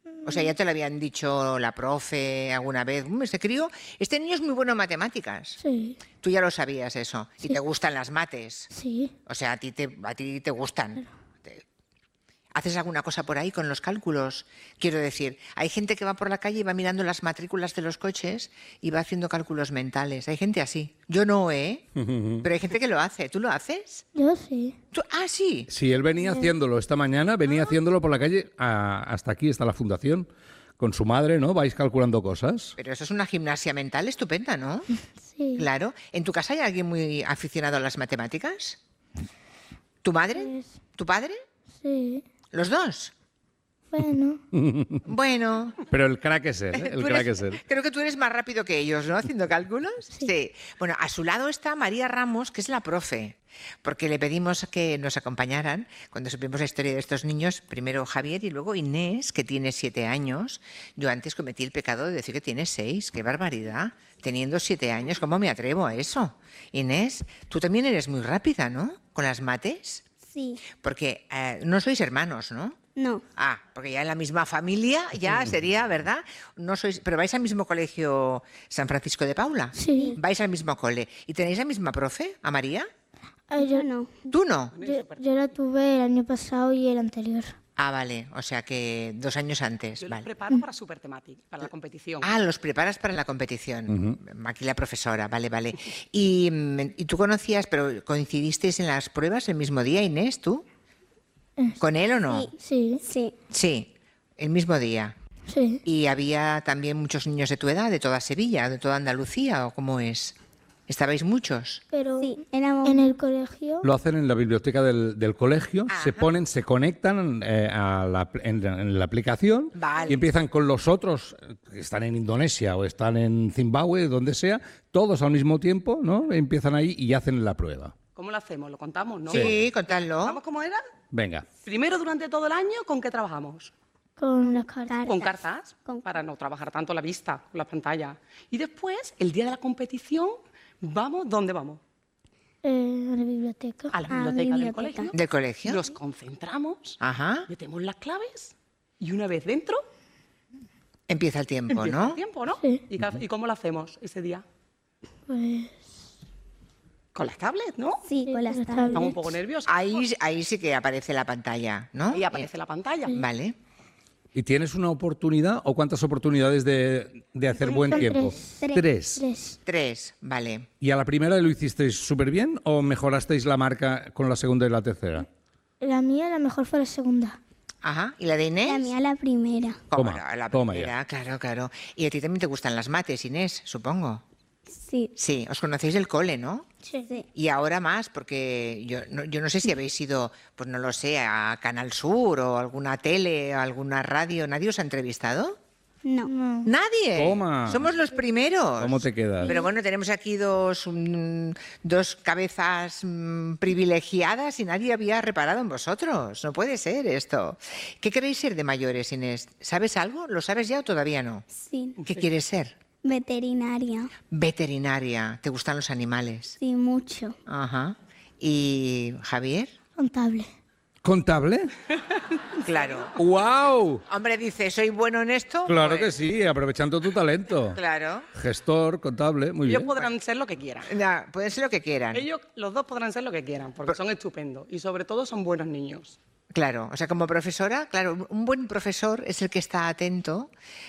O sea, ya te lo habían dicho la profe alguna vez. Este niño es muy bueno en matemáticas. Sí, Tú ya lo sabías eso. Y Sí. te gustan las mates. sí. O sea, a ti te gustan. ¿Haces alguna cosa por ahí con los cálculos? Quiero decir, hay gente que va por la calle y va mirando las matrículas de los coches y va haciendo cálculos mentales. Hay gente así. Yo no, ¿eh? Pero hay gente que lo hace. ¿Tú lo haces? Yo sí. Ah, sí. Sí, él venía haciéndolo esta mañana, venía haciéndolo por la calle hasta aquí, hasta la fundación, con su madre, ¿no? Vais calculando cosas. Pero eso es una gimnasia mental estupenda, ¿no? Sí. Claro. ¿En tu casa hay alguien muy aficionado a las matemáticas? ¿Tu madre? Pues, ¿Tu padre? sí. ¿Los dos? Bueno, Bueno. Pero el crack es él, ¿eh? El Tú crack eres- es él. Creo que tú eres más rápido que ellos, ¿no? Haciendo cálculos. Sí. Bueno, a su lado está María Ramos, que es la profe, porque le pedimos que nos acompañaran cuando supimos la historia de estos niños, primero Javier y luego Inés, que tiene 7 años. Yo antes cometí el pecado de decir que tiene 6. ¡Qué barbaridad! Teniendo 7 años, ¿cómo me atrevo a eso? Inés, tú también eres muy rápida, ¿no? Con las mates. Sí. Porque no sois hermanos, ¿no? No. Ah, porque ya en la misma familia ya sería, ¿verdad? No sois, pero vais al mismo colegio San Francisco de Paula. sí. Vais al mismo cole. ¿Y tenéis la misma profe, a María? Yo no. ¿Tú no? Yo la tuve el año pasado y el anterior. Ah, vale. O sea que 2 años antes. Yo los Vale. preparo para Supertematic, para la competición. Ah, los preparas para la competición. Aquí la profesora, vale, vale. Y tú conocías, pero coincidisteis en las pruebas el mismo día, Inés, ¿tú? ¿Con él o no? Sí, Sí. Sí, el mismo día. sí. ¿Y había también muchos niños de tu edad, de toda Sevilla, de toda Andalucía, o cómo es? ¿Estabais muchos? Pero Sí, éramos... en el colegio, Lo hacen en la biblioteca del colegio, Ajá. se conectan en la aplicación Vale. y empiezan con los otros que están en Indonesia o están en Zimbabue, donde sea, todos al mismo tiempo, ¿no? Empiezan ahí y hacen la prueba. ¿Cómo lo hacemos? ¿Lo contamos, no? Sí, contadlo. ¿Contamos cómo era? Venga. Primero, durante todo el año, ¿con qué trabajamos? con las cartas. Con cartas, Con- para no trabajar tanto la vista, con la pantalla. Y después, el día de la competición, vamos, ¿dónde vamos? A la biblioteca. A la A la biblioteca del biblioteca. colegio. ¿Del colegio? Nos concentramos, Ajá. metemos las claves y una vez dentro, Empieza el tiempo, empieza ¿no? el tiempo, ¿no? Sí. ¿Y cómo lo hacemos ese día? Pues Con las tablets, ¿no? Sí, Sí, con las con las tablets. Estamos un poco nerviosos. Ahí sí que aparece la pantalla, ¿no? Ahí aparece la pantalla. Vale. ¿Y tienes una oportunidad o cuántas oportunidades de hacer buen son tiempo? tres. 3, vale. ¿Y a la primera lo hicisteis súper bien o mejorasteis la marca con la segunda y la tercera? La mía, la mejor fue la segunda. Ajá. ¿Y la de Inés? La mía la primera. ¿Cómo Toma, no? La toma primera, claro, claro. Y a ti también te gustan las mates, Inés, supongo. Sí. Sí, os conocéis del cole, ¿no? Sí. Y ahora más, porque yo no sé si habéis ido, pues no lo sé, a Canal Sur o alguna tele, o alguna radio. ¿Nadie os ha entrevistado? No. No. ¡Nadie! Toma. Somos los primeros. ¿Cómo te quedas? Pero bueno, tenemos aquí dos cabezas privilegiadas y nadie había reparado en vosotros. No puede ser esto. ¿Qué queréis ser de mayores, Inés? ¿Sabes algo? ¿Lo sabes ya o todavía no? Sí. ¿Qué quieres ser? Veterinaria. Veterinaria. ¿Te gustan los animales? Sí, mucho. Ajá. ¿Y Javier? Contable. ¿Contable? Claro. ¡Wow! Hombre, dice, ¿soy bueno en esto? Claro que Pues, sí, aprovechando tu talento. Claro. Gestor, contable, muy Ellos bien. podrán ser lo que quieran. Ya, pueden ser lo que quieran. Ellos, los dos podrán ser lo que quieran, porque son estupendos. Y sobre todo son buenos niños. Claro, o sea, como profesora, claro, un buen profesor es el que está atento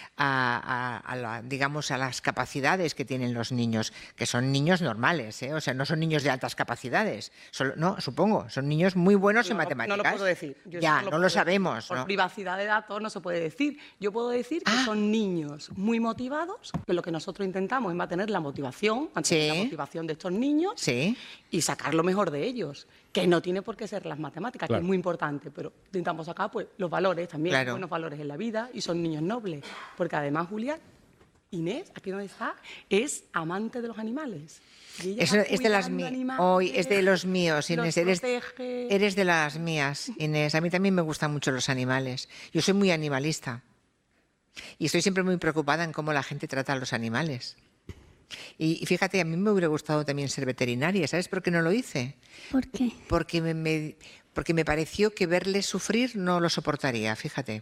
digamos, a las capacidades que tienen los niños, que son niños normales, ¿eh? O sea, no son niños de altas capacidades, no, supongo, son niños muy buenos en matemáticas. No lo puedo decir. Yo Ya, eso no puedo lo decir. sabemos, Por ¿no? privacidad de datos no se puede decir. Yo puedo decir que son niños muy motivados, que lo que nosotros intentamos es mantener la motivación, mantener Sí. la motivación de estos niños Sí, y sacar lo mejor de ellos, que no tiene por qué ser las matemáticas, Claro. que es muy importante, pero intentamos sacar pues, los valores también, Claro. buenos valores en la vida y son niños nobles, porque además Julia, Inés, aquí donde está, es amante de los animales. Y ella eso va es de las cuidando mías. animales, Hoy es de los míos, los Inés. Eres protege. de las mías, Inés. A mí también me gustan mucho los animales. Yo soy muy animalista. Y estoy siempre muy preocupada en cómo la gente trata a los animales. Y fíjate, a mí me hubiera gustado también ser veterinaria. ¿Sabes por qué no lo hice? ¿Por qué? Porque me pareció que verles sufrir no lo soportaría, fíjate.